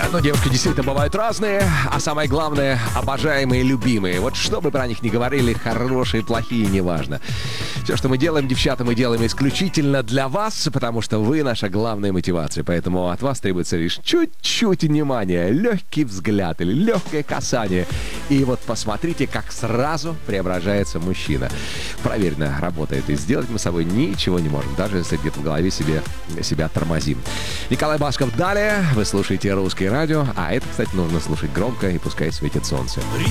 Но девушки действительно бывают разные, а самое главное, обожаемые и любимые. Вот что бы про них ни говорили, хорошие, плохие, неважно. Все, что мы делаем, девчата, мы делаем исключительно для вас, потому что вы наша главная мотивация. Поэтому от вас требуется лишь чуть-чуть внимания, легкий взгляд или легкое касание. И вот посмотрите, как сразу преображается мужчина. Проверено, работает. И сделать мы с собой ничего не можем, даже если где-то в голове себя тормозим. Николай Басков далее. Вы слушаете «Русское радио». А это, кстати, нужно слушать громко и пускай светит солнце.